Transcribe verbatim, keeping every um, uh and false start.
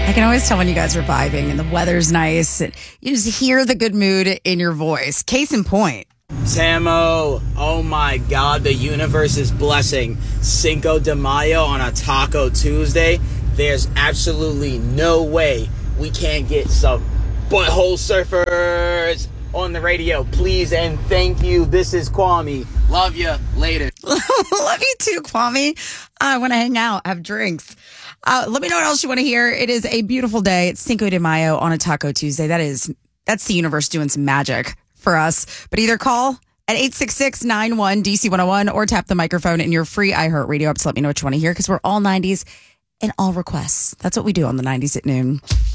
I can always tell when you guys are vibing and the weather's nice. And you just hear the good mood in your voice. Case in point. Tamo, oh my God, the universe is blessing Cinco de Mayo on a Taco Tuesday. There's absolutely no way we can't get some butthole surfers on the radio. Please and thank you. This is Kwame. Love you. Later. Love you too, Kwame. I want to hang out, have drinks. Uh, let me know what else you want to hear. It is a beautiful day. It's Cinco de Mayo on a Taco Tuesday. That is, that's the universe doing some magic for us. But either call at eight six six, nine one, D C one oh one or tap the microphone in your free iHeartRadio app to let me know what you want to hear, because we're all nineties and all requests. That's what we do on the nineties at noon.